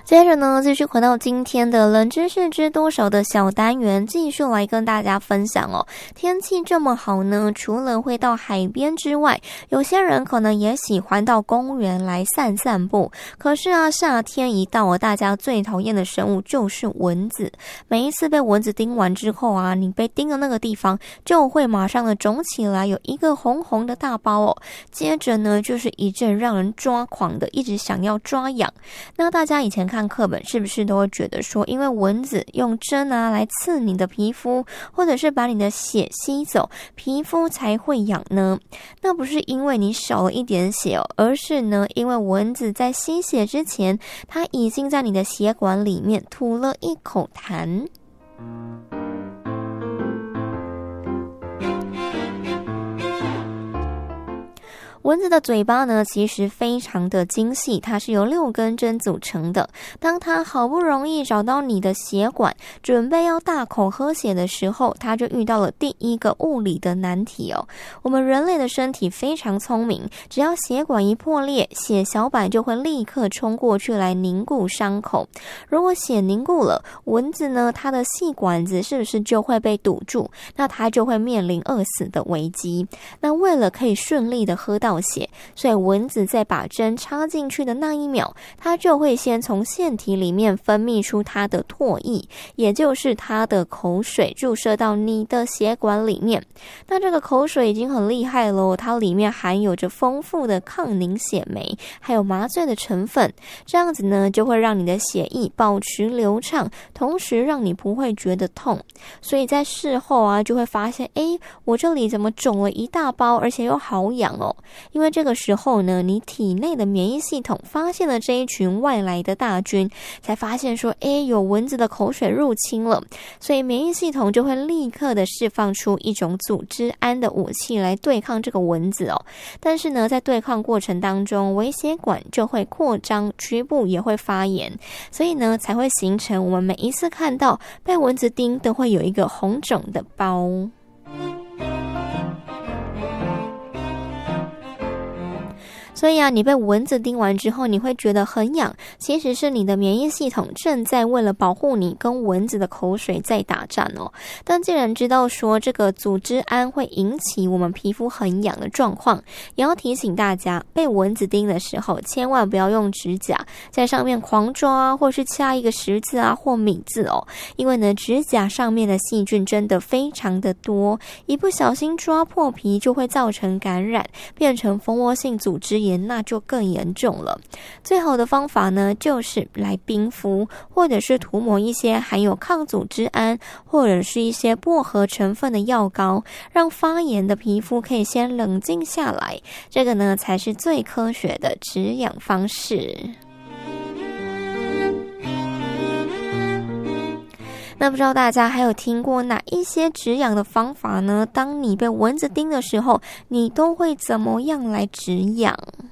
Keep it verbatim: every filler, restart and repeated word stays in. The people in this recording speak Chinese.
接着呢，继续回到今天的冷知识知多少的小单元，继续来跟大家分享哦。天气这么好呢，除了会到海边之外，有些人可能也喜欢到公园来散散步。可是啊，夏天一到，大家最讨厌的生物就是蚊子。每一次被蚊子叮完之后啊，你被叮的那个地方就会马上的肿起来，有一个红红的大包哦。接着呢，就是一阵让人抓狂的，一直想要抓痒。那大家以前看课本是不是都会觉得说，因为蚊子用针啊来刺你的皮肤，或者是把你的血吸走，皮肤才会痒呢？那不是因为你少了一点血哦，而是呢，因为蚊子在吸血之前，它已经在你的血管里面吐了一口痰。蚊子的嘴巴呢，其实非常的精细，它是由六根针组成的。当它好不容易找到你的血管，准备要大口喝血的时候，它就遇到了第一个物理的难题哦。我们人类的身体非常聪明，只要血管一破裂，血小板就会立刻冲过去来凝固伤口。如果血凝固了，蚊子呢，它的细管子是不是就会被堵住？那它就会面临饿死的危机。那为了可以顺利的喝到血，所以蚊子在把针插进去的那一秒，它就会先从腺体里面分泌出它的唾液，也就是它的口水，注射到你的血管里面。那这个口水已经很厉害咯，它里面含有着丰富的抗凝血酶，还有麻醉的成分，这样子呢，就会让你的血液保持流畅，同时让你不会觉得痛。所以在事后啊，就会发现，诶，我这里怎么肿了一大包，而且又好痒哦。因为这个时候呢，你体内的免疫系统发现了这一群外来的大军，才发现说，诶，有蚊子的口水入侵了，所以免疫系统就会立刻的释放出一种组织胺的武器来对抗这个蚊子哦。但是呢，在对抗过程当中，微血管就会扩张，局部也会发炎，所以呢，才会形成我们每一次看到被蚊子叮都会有一个红肿的包。所以啊，你被蚊子叮完之后，你会觉得很痒，其实是你的免疫系统正在为了保护你跟蚊子的口水在打战哦。但既然知道说这个组织胺会引起我们皮肤很痒的状况，也要提醒大家，被蚊子叮的时候，千万不要用指甲在上面狂抓啊，或是掐一个十字啊或米字哦，因为呢，指甲上面的细菌真的非常的多，一不小心抓破皮就会造成感染，变成蜂窝性组织炎，那就更严重了。最好的方法呢，就是来冰敷，或者是涂抹一些含有抗组织胺或者是一些薄荷成分的药膏，让发炎的皮肤可以先冷静下来。这个呢，才是最科学的止痒方式。那不知道大家还有听过哪一些止痒的方法呢？当你被蚊子叮的时候，你都会怎么样来止痒？